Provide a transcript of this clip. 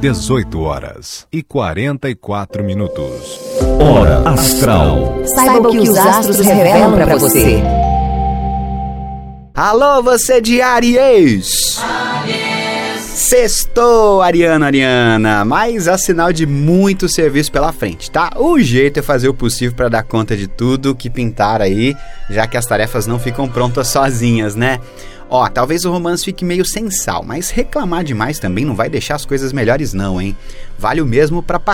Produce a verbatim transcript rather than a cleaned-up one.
dezoito horas e quarenta e quatro minutos. Hora Astral. Saiba o que os astros revelam pra você. Alô, você de Áries! Sextou, Ariano, Ariana, mas há sinal de muito serviço pela frente, tá? O jeito é fazer o possível para dar conta de tudo que pintar aí, já que as tarefas não ficam prontas sozinhas, né? Ó, talvez o romance fique meio sem sal, mas reclamar demais também não vai deixar as coisas melhores não, hein? Vale o mesmo pra